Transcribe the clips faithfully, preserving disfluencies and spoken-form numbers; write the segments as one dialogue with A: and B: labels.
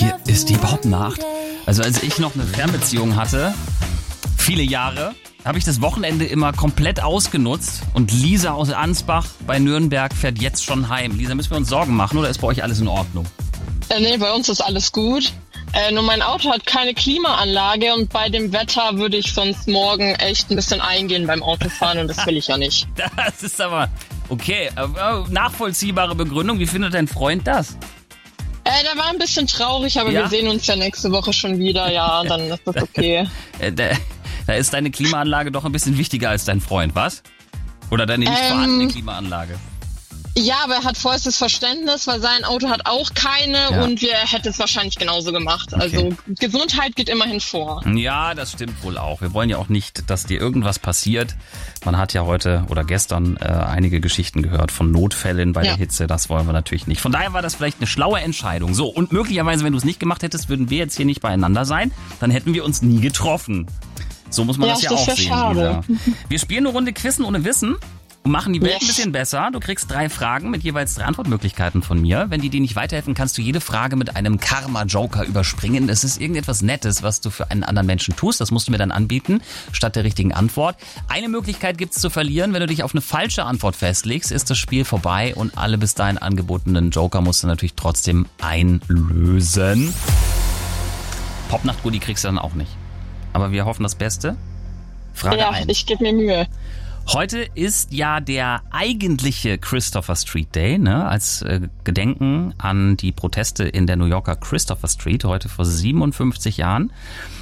A: Hier ist die Popnacht. Also als ich noch eine Fernbeziehung hatte, viele Jahre, habe ich das Wochenende immer komplett ausgenutzt und Lisa aus Ansbach bei Nürnberg fährt jetzt schon heim. Lisa, müssen wir uns Sorgen machen oder ist bei euch alles in Ordnung?
B: Äh, nee, bei uns ist alles gut. Äh, nur mein Auto hat keine Klimaanlage und bei dem Wetter würde ich sonst morgen echt ein bisschen eingehen beim Autofahren und das will ich ja nicht.
A: Das ist aber, okay, äh, nachvollziehbare Begründung. Wie findet dein Freund das?
B: Äh, der war ein bisschen traurig, aber
A: Ja?
B: wir sehen uns ja nächste Woche schon wieder, ja, dann ist das okay.
A: Äh, da, da ist deine Klimaanlage doch ein bisschen wichtiger als dein Freund, was? Oder deine nicht
B: Ähm,
A: vorhandene Klimaanlage?
B: Ja, aber er hat vollstes Verständnis, weil sein Auto hat auch keine
A: Ja.
B: und wir hätten es wahrscheinlich genauso gemacht. Also Gesundheit geht immerhin vor.
A: Ja, das stimmt wohl auch. Wir wollen ja auch nicht, dass dir irgendwas passiert. Man hat ja heute oder gestern äh, einige Geschichten gehört von Notfällen bei
B: Ja.
A: der Hitze. Das wollen wir natürlich nicht. Von daher war das vielleicht eine schlaue Entscheidung. So, und möglicherweise, wenn du es nicht gemacht hättest, würden wir jetzt hier nicht beieinander sein. Dann hätten wir uns nie getroffen. So muss man
B: Ja,
A: das ja
B: das
A: auch
B: wär
A: sehen,
B: schade.
A: Lisa. Wir spielen eine Runde Quizzen ohne Wissen. Und machen die Welt
B: Yes.
A: ein bisschen besser. Du kriegst drei Fragen mit jeweils drei Antwortmöglichkeiten von mir. Wenn die dir nicht weiterhelfen, kannst du jede Frage mit einem Karma-Joker überspringen. Es ist irgendetwas Nettes, was du für einen anderen Menschen tust. Das musst du mir dann anbieten, statt der richtigen Antwort. Eine Möglichkeit gibt's zu verlieren. Wenn du dich auf eine falsche Antwort festlegst, ist das Spiel vorbei und alle bis dahin angebotenen Joker musst du natürlich trotzdem einlösen. Popnacht-Goodie kriegst du dann auch nicht. Aber wir hoffen das Beste. Frage
B: Ja,
A: eins.
B: ich gebe mir Mühe.
A: Heute ist ja der eigentliche Christopher Street Day, ne, als äh, Gedenken an die Proteste in der New Yorker Christopher Street, heute vor siebenundfünfzig Jahren.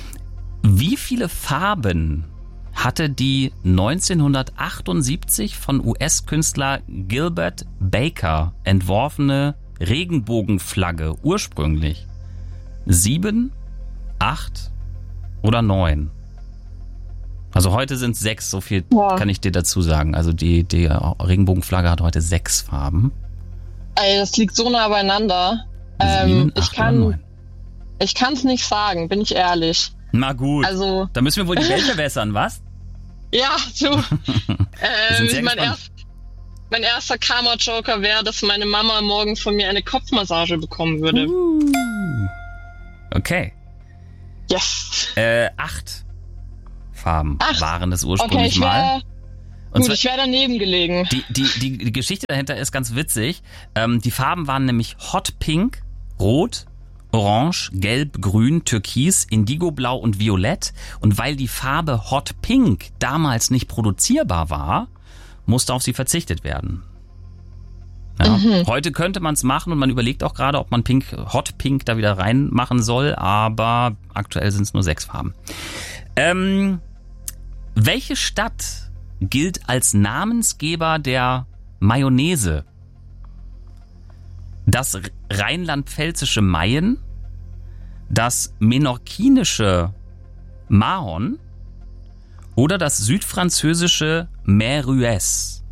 A: Wie viele Farben hatte die neunzehnhundertachtundsiebzig von U S-Künstler Gilbert Baker entworfene Regenbogenflagge ursprünglich? Sieben, acht oder neun? Also heute sind es sechs, so viel
B: Ja.
A: kann ich dir dazu sagen. Also die, die Regenbogenflagge hat heute sechs Farben.
B: Ey, das liegt so nah beieinander. Ähm,
A: Sieben,
B: ich
A: acht oder
B: kann
A: neun.
B: ich kann es nicht sagen, bin ich ehrlich.
A: Na gut,
B: Also,
A: da müssen wir wohl die Welt verbessern, was?
B: ja, du.
A: Wir sind sehr
B: ähm, mein,
A: gespannt.
B: erst, mein erster Karma-Joker wäre, dass meine Mama morgen von mir eine Kopfmassage bekommen würde.
A: Uh. Okay,
B: Yes.
A: äh, acht Farben
B: Acht.
A: waren es
B: Okay,
A: ursprünglich
B: ich
A: mal.
B: wäre
A: Und
B: gut,
A: zwar,
B: ich wäre daneben gelegen.
A: die, die, die, die Geschichte dahinter ist ganz witzig. Ähm, die Farben waren nämlich Hot Pink, Rot, Orange, Gelb, Grün, Türkis, Indigoblau und Violett. Und weil die Farbe Hot Pink damals nicht produzierbar war, musste auf sie verzichtet werden. Ja.
B: Mhm.
A: Heute könnte man es machen und man überlegt auch gerade, ob man Pink, Hot Pink da wieder reinmachen soll, aber aktuell sind es nur sechs Farben. Ähm, welche Stadt gilt als Namensgeber der Mayonnaise? Das rheinland-pfälzische Mayen, das menorquinische Mahon oder das südfranzösische Mayrües?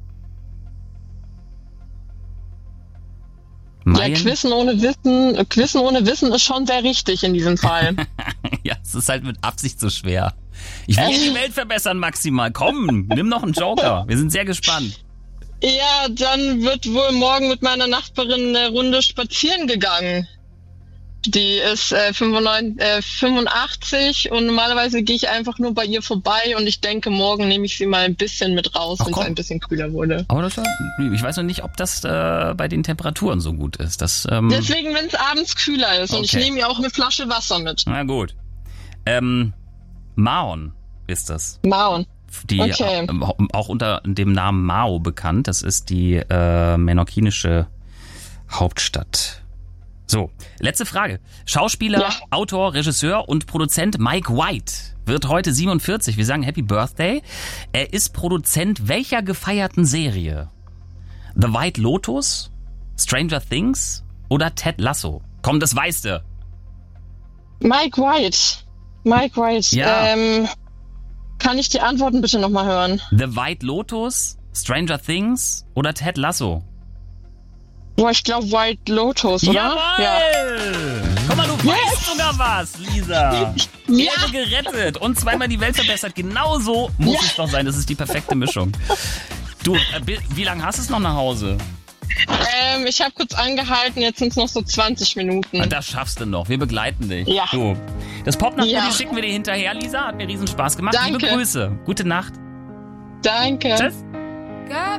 B: Ja,
A: Mayen?
B: Quizzen ohne Wissen, Quizzen ohne Wissen ist schon sehr richtig in diesem Fall.
A: Ja, es ist halt mit Absicht so schwer. Ich will hier die Welt verbessern, maximal. Komm, nimm noch einen Joker. Wir sind sehr gespannt.
B: Ja, dann wird wohl morgen mit meiner Nachbarin eine Runde spazieren gegangen. Die ist äh, fünfundneunzig, äh, fünfundachtzig und normalerweise gehe ich einfach nur bei ihr vorbei und ich denke, morgen nehme ich sie mal ein bisschen mit raus,
A: Ach,
B: wenn es
A: komm.
B: ein bisschen kühler wurde.
A: Aber das, ich weiß noch nicht, ob das äh, bei den Temperaturen so gut ist. Das, ähm,
B: Deswegen, wenn es abends kühler ist und ich
A: Okay.
B: nehme ihr auch eine Flasche Wasser mit.
A: na gut. Ähm, Mahon ist das.
B: Mauen.
A: Die
B: Okay.
A: äh, auch unter dem Namen Mao bekannt. Das ist die äh, menorquinische Hauptstadt. So, letzte Frage. Schauspieler,
B: Ja.
A: Autor, Regisseur und Produzent Mike White wird heute siebenundvierzig. Wir sagen Happy Birthday. Er ist Produzent welcher gefeierten Serie? The White Lotus, Stranger Things oder Ted Lasso? Komm, das weißt du.
B: Mike White. Mike White.
A: Ja.
B: Ähm, kann ich die Antworten bitte nochmal hören?
A: The White Lotus, Stranger Things oder Ted Lasso?
B: Boah, ich glaube White Lotus, oder?
A: Jawohl!
B: Ja.
A: Guck mal, du weißt sogar was, Lisa.
B: Ja.
A: Ehre gerettet und zweimal die Welt verbessert. Genau so muss
B: Ja.
A: es doch sein. Das ist die perfekte Mischung. Du, äh, wie lange hast du es noch nach Hause?
B: Ähm, ich habe kurz angehalten, jetzt sind es noch so zwanzig Minuten.
A: Das schaffst du noch, wir begleiten dich.
B: Ja.
A: So. Das Popnachhoodie
B: Ja.
A: schicken wir dir hinterher, Lisa. Hat mir riesen Spaß gemacht.
B: Danke.
A: Liebe Grüße. Gute Nacht.
B: Danke.
A: Tschüss.